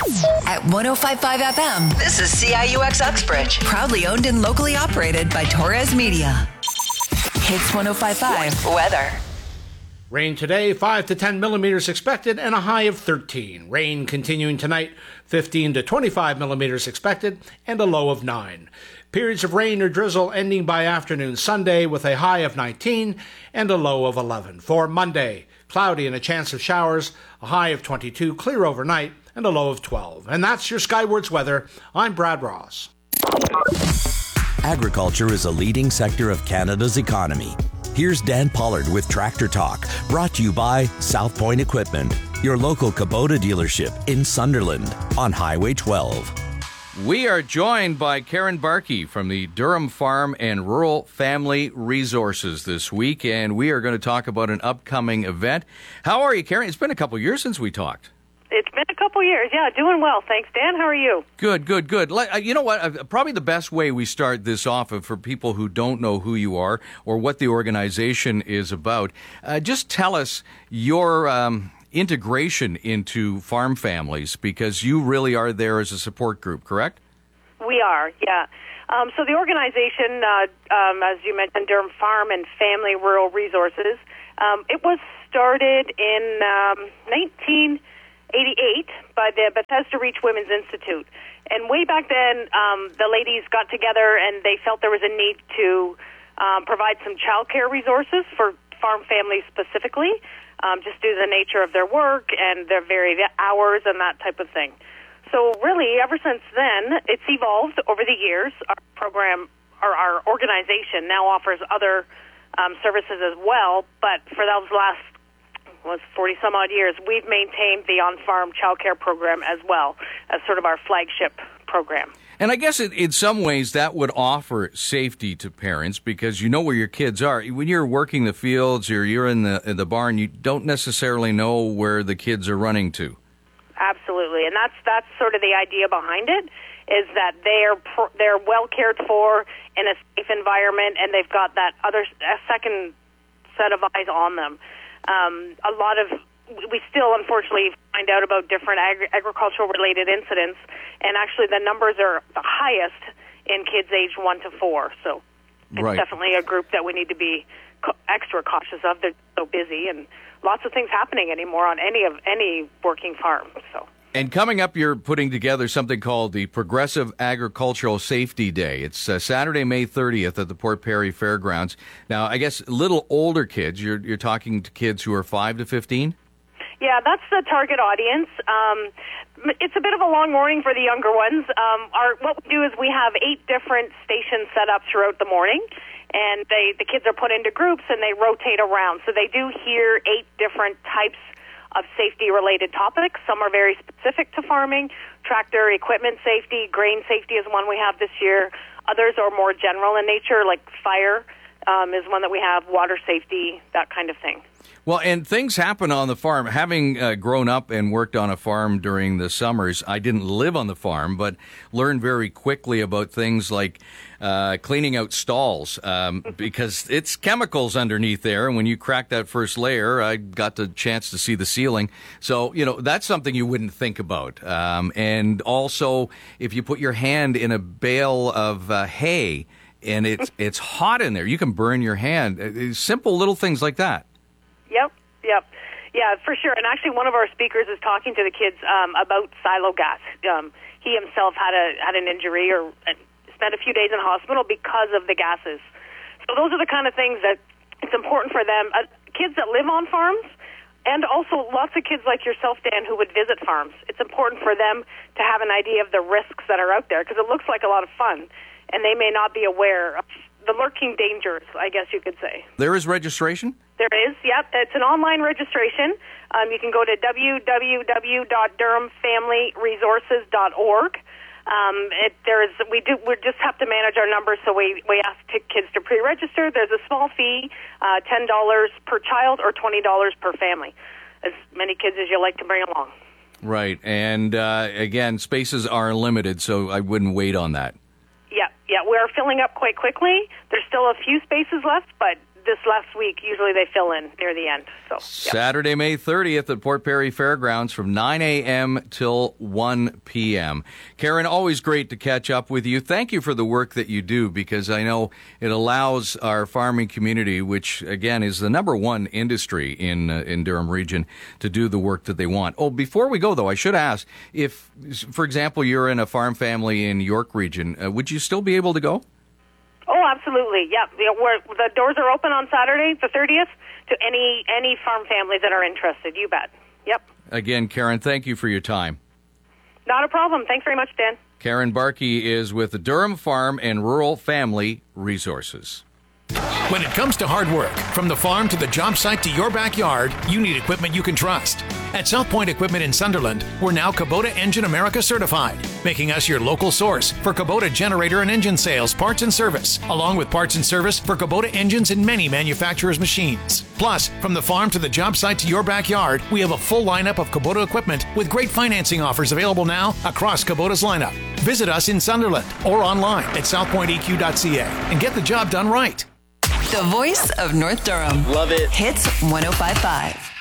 At 105.5 FM, this is CIUX Uxbridge. Proudly owned and locally operated by Torres Media. Hits 105.5 weather. Rain today, 5 to 10 millimeters expected, and a high of 13. Rain continuing tonight, 15 to 25 millimeters expected, and a low of 9. Periods of rain or drizzle ending by afternoon Sunday with a high of 19 and a low of 11. For Monday, cloudy and a chance of showers, a high of 22, clear overnight, and a low of 12. And that's your Skywards weather. I'm Brad Ross. Agriculture is a leading sector of Canada's economy. Here's Dan Pollard with Tractor Talk, brought to you by South Point Equipment, your local Kubota dealership in Sunderland on Highway 12. We are joined by Karen Barkey from the Durham Farm and Rural Family Resources this week, and we are going to talk about an upcoming event. How are you, Karen? It's been a couple years since we talked. It's been a couple years. Yeah, doing well. Thanks, Dan. How are you? Good. You know what? Probably the best way we start this off for people who don't know who you are or what the organization is about, just tell us your integration into farm families, because you really are there as a support group, correct? We are, yeah. So the organization, as you mentioned, Durham Farm and Family Rural Resources, it was started in 1988 by the Bethesda Reach Women's Institute. And way back then, the ladies got together and they felt there was a need to provide some childcare resources for farm families specifically, just due to the nature of their work and their varied hours and that type of thing. So really, ever since then, it's evolved over the years. Our program, or our organization, now offers other services as well, but for those last 40-some-odd years, we've maintained the on-farm childcare program as well as sort of our flagship program. And I guess in some ways that would offer safety to parents, because you know where your kids are. When you're working the fields or you're in the barn, you don't necessarily know where the kids are running to. Absolutely, and that's sort of the idea behind it, is that they're well cared for in a safe environment, and they've got a second set of eyes on them. We still, unfortunately, find out about different agricultural-related incidents, and actually the numbers are the highest in kids aged 1 to 4. So it's definitely a group that we need to be extra cautious of. They're so busy, and lots of things happening anymore on any working farm. So. And coming up, you're putting together something called the Progressive Agricultural Safety Day. It's Saturday, May 30th at the Port Perry Fairgrounds. Now, I guess little older kids, you're talking to kids who are 5 to 15? Yeah, that's the target audience. It's a bit of a long morning for the younger ones. What we do is we have 8 different stations set up throughout the morning, and the kids are put into groups and they rotate around. So they do hear 8 different types of safety-related topics. Some are very specific to farming, tractor equipment safety, grain safety is one we have this year. Others are more general in nature, like fire is one that we have, water safety, that kind of thing. Well, and things happen on the farm. Having grown up and worked on a farm during the summers, I didn't live on the farm, but learned very quickly about things like cleaning out stalls because it's chemicals underneath there. And when you crack that first layer, I got the chance to see the ceiling. So, that's something you wouldn't think about. And also, if you put your hand in a bale of hay and it's hot in there, you can burn your hand. Simple little things like that. Yep. Yeah, for sure. And actually, one of our speakers is talking to the kids about silo gas. He himself had an injury or spent a few days in hospital because of the gases. So those are the kind of things that it's important for them. Kids that live on farms, and also lots of kids like yourself, Dan, who would visit farms. It's important for them to have an idea of the risks that are out there, because it looks like a lot of fun, and they may not be aware of the lurking dangers, I guess you could say. There is registration? There is, yep. It's an online registration. You can go to www.durhamfamilyresources.org. We just have to manage our numbers, so we ask kids to pre-register. There's a small fee, $10 per child or $20 per family. As many kids as you like to bring along. Right, and again, spaces are limited, so I wouldn't wait on that. Yeah, we're filling up quite quickly. There's still a few spaces left, but this last week, usually they fill in near the end. So Saturday, May 30th at Port Perry Fairgrounds from 9 a.m. till 1 p.m. Karen, always great to catch up with you. Thank you for the work that you do, because I know it allows our farming community, which, again, is the number one industry in Durham region, to do the work that they want. Oh, before we go, though, I should ask, if, for example, you're in a farm family in York region, would you still be able to go? Oh, absolutely. Yeah, the doors are open on Saturday, the 30th, to any farm families that are interested. You bet. Yep. Again, Karen, thank you for your time. Not a problem. Thanks very much, Dan. Karen Barkey is with the Durham Farm and Rural Family Resources. When it comes to hard work, from the farm to the job site to your backyard, you need equipment you can trust. At South Point Equipment in Sunderland, we're now Kubota Engine America certified, making us your local source for Kubota generator and engine sales, parts and service, along with parts and service for Kubota engines and many manufacturers' machines. Plus, from the farm to the job site to your backyard, we have a full lineup of Kubota equipment with great financing offers available now across Kubota's lineup. Visit us in Sunderland or online at southpointeq.ca and get the job done right. The voice of North Durham. Love it. Hits 105.5.